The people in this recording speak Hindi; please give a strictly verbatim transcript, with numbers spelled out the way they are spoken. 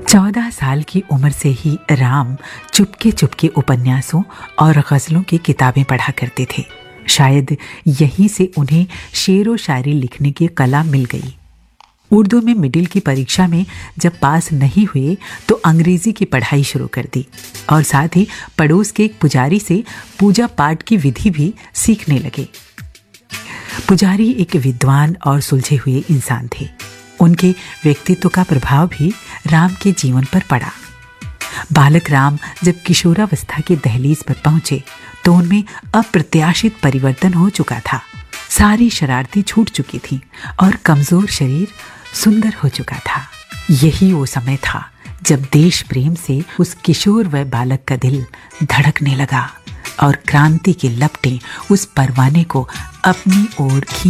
चौदह साल की उम्र से ही राम चुपके चुपके उपन्यासों और गज़लों की किताबें पढ़ा करते थे। शायद यहीं से उन्हें शेरो शायरी लिखने की कला मिल गई। उर्दू में मिडिल की परीक्षा में जब पास नहीं हुए तो अंग्रेजी की पढ़ाई शुरू कर दी और साथ ही पड़ोस के एक पुजारी से पूजा पाठ की विधि भी सीखने लगे। पुजारी एक विद्वान और सुलझे हुए इंसान थे। उनके व्यक्तित्व का प्रभाव भी राम के जीवन पर पड़ा। बालक राम जब किशोरावस्था के दहलीज पर पहुंचे तो उनमें अप्रत्याशित परिवर्तन हो चुका था। सारी शरारतें छूट चुकी थीं और कमजोर शरीर सुंदर हो चुका था। यही वो समय था जब देश प्रेम से उस किशोर व बालक का दिल धड़कने लगा और क्रांति की लपटें उस परवाने को अपनी ओर खींच